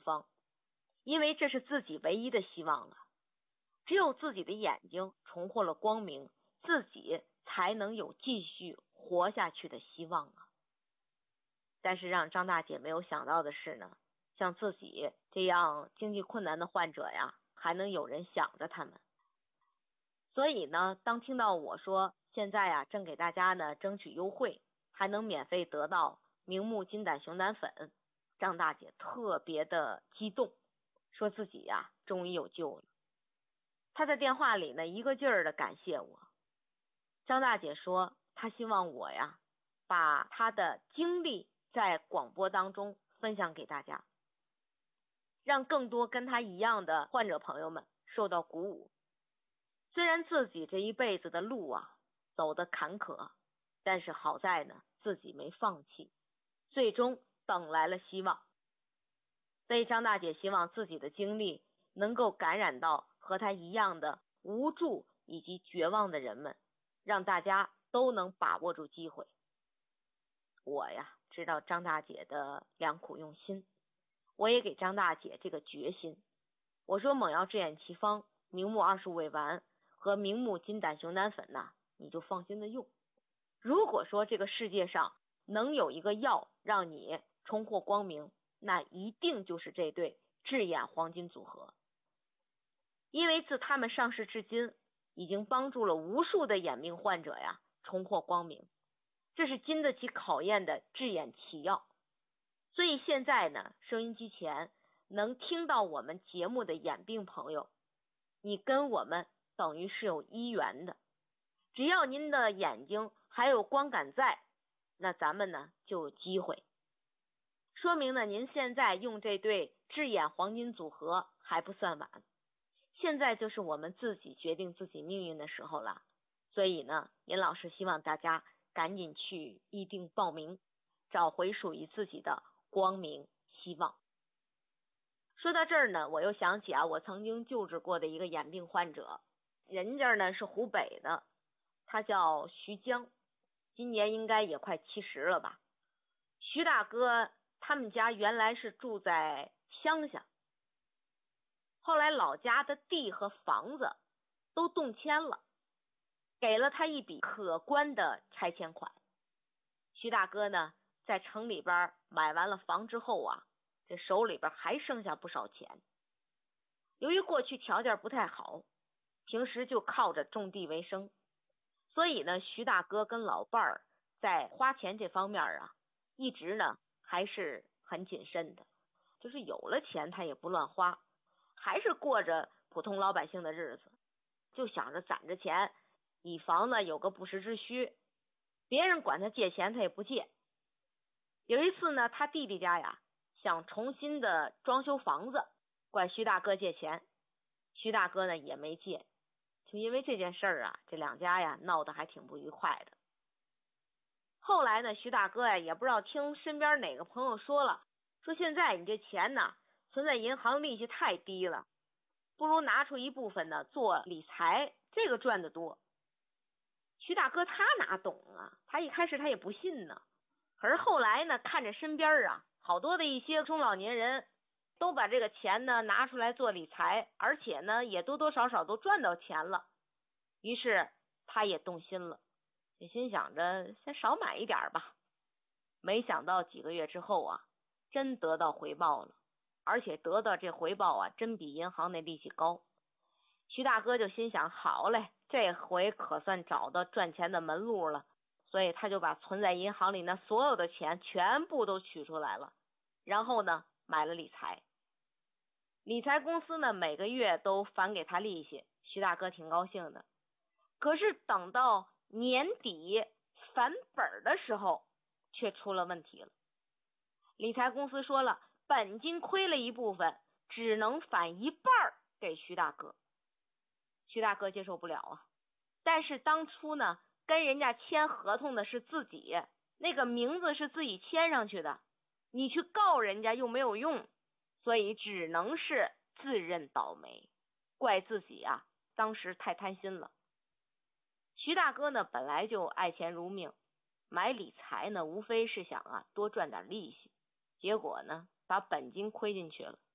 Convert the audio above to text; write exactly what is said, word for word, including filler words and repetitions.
方，因为这是自己唯一的希望了。只有自己的眼睛重获了光明，自己才能有继续活下去的希望啊。但是让张大姐没有想到的是呢，像自己这样经济困难的患者呀，还能有人想着他们。所以呢，当听到我说现在啊正给大家呢争取优惠，还能免费得到明目金胆熊胆粉，张大姐特别的激动，说自己呀终于有救了。她在电话里呢一个劲儿的感谢我。张大姐说她希望我呀把她的经历在广播当中分享给大家，让更多跟她一样的患者朋友们受到鼓舞。虽然自己这一辈子的路啊走得坎坷，但是好在呢自己没放弃，最终等来了希望。所以张大姐希望自己的经历能够感染到和她一样的无助以及绝望的人们，让大家都能把握住机会。我呀知道张大姐的良苦用心，我也给张大姐这个决心。我说猛药治眼奇方明目二十五味丸和明目金胆熊胆粉呐，你就放心的用。如果说这个世界上能有一个药让你重获光明，那一定就是这对治眼黄金组合。因为自他们上市至今，已经帮助了无数的眼病患者呀重获光明，这是经得起考验的治眼奇药。所以现在呢，收音机前能听到我们节目的眼病朋友，你跟我们等于是有医缘的。只要您的眼睛还有光感在，那咱们呢就有机会。说明呢您现在用这对治眼黄金组合还不算晚，现在就是我们自己决定自己命运的时候了。所以呢，尹老师希望大家赶紧去预定报名，找回属于自己的光明希望。说到这儿呢，我又想起啊，我曾经救治过的一个眼病患者，人家呢是湖北的，他叫徐江，今年应该也快七十了吧。徐大哥他们家原来是住在乡下，后来老家的地和房子都动迁了，给了他一笔可观的拆迁款。徐大哥呢在城里边买完了房之后啊，这手里边还剩下不少钱。由于过去条件不太好，平时就靠着种地为生，所以呢徐大哥跟老伴儿在花钱这方面啊一直呢还是很谨慎的，就是有了钱他也不乱花，还是过着普通老百姓的日子，就想着攒着钱，以防呢有个不时之需，别人管他借钱他也不借。有一次呢，他弟弟家呀想重新的装修房子，管徐大哥借钱，徐大哥呢也没借，就因为这件事儿啊，这两家呀闹得还挺不愉快的。后来呢，徐大哥呀也不知道听身边哪个朋友说了，说现在你这钱呢存在银行利息太低了，不如拿出一部分呢做理财，这个赚得多。徐大哥他哪懂啊，他一开始他也不信呢，可是后来呢看着身边啊好多的一些中老年人都把这个钱呢拿出来做理财，而且呢也多多少少都赚到钱了，于是他也动心了，也心想着先少买一点吧。没想到几个月之后啊，真得到回报了，而且得到这回报啊真比银行那利息高。徐大哥就心想，好嘞，这回可算找到赚钱的门路了，所以他就把存在银行里那所有的钱全部都取出来了，然后呢买了理财。理财公司呢每个月都返给他利息，徐大哥挺高兴的。可是等到年底返本的时候却出了问题了。理财公司说了，本金亏了一部分，只能返一半给徐大哥。徐大哥接受不了啊，但是当初呢跟人家签合同的是自己，那个名字是自己签上去的，你去告人家又没有用，所以只能是自认倒霉，怪自己啊当时太贪心了。徐大哥呢本来就爱钱如命，买理财呢无非是想啊多赚点利息，结果呢把本金亏进去了，